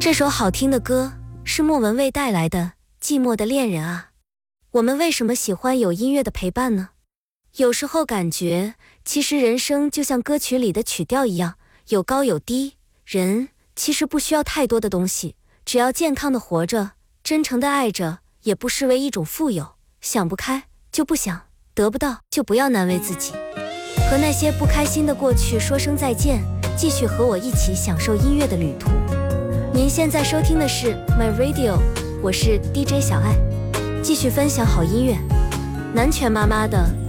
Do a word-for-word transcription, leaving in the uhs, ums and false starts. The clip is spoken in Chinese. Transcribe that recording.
这首好听的歌是莫文蔚带来的《寂寞的恋人》啊。我们为什么喜欢有音乐的陪伴呢？有时候感觉，其实人生就像歌曲里的曲调一样，有高有低。人其实不需要太多的东西，只要健康的活着，真诚的爱着，也不失为一种富有。想不开就不想，得不到就不要难为自己。和那些不开心的过去说声再见，继续和我一起享受音乐的旅途。您现在收听的是 My Radio， 我是 D J 小爱，继续分享好音乐。南拳妈妈的